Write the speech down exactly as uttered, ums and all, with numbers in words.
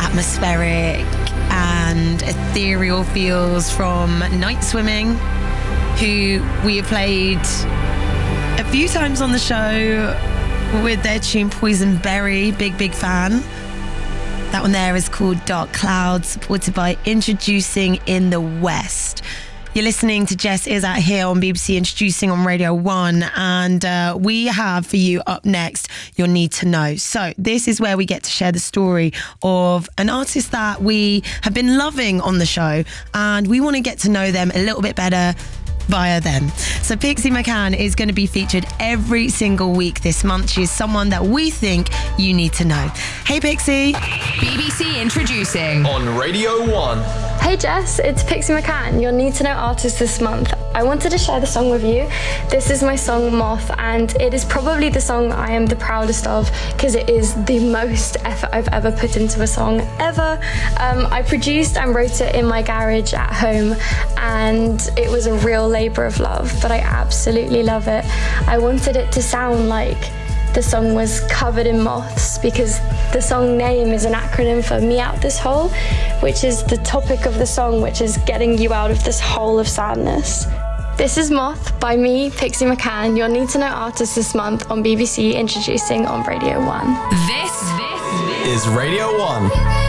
atmospheric and ethereal feels from Night Swimming, who we have played a few times on the show with their tune Poison Berry. Big, big fan. That one there is called Dark Clouds, supported by Introducing in the West. You're listening to Jess Is Out Here on B B C Introducing on Radio one, and uh, we have for you up next your Need to Know. So this is where we get to share the story of an artist that we have been loving on the show, and we want to get to know them a little bit better via them. So Pixie McCann is going to be featured every single week this month. She is someone that we think you need to know. Hey Pixie. B B C Introducing on Radio one. Hey Jess, it's Pixie McCann, your Need to Know artist this month. I wanted to share the song with you. This is my song Moth, and it is probably the song I am the proudest of because it is the most effort I've ever put into a song ever. Um, I produced and wrote it in my garage at home, and it was a real labour of love, but I absolutely love it. I wanted it to sound like the song was covered in moths because the song name is an acronym for Me Out This Hole, which is the topic of the song, which is getting you out of this hole of sadness. This is Moth by me, Pixie McCann, your Need to Know artist this month on B B C Introducing on Radio one. This, this, this is Radio one.